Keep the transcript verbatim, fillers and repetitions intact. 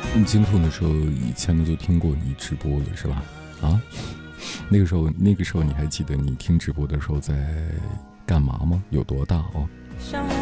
你金兔的时候，以前就听过你直播了是吧？啊，那个时候，那个时候你还记得你听直播的时候在干嘛吗？有多大哦？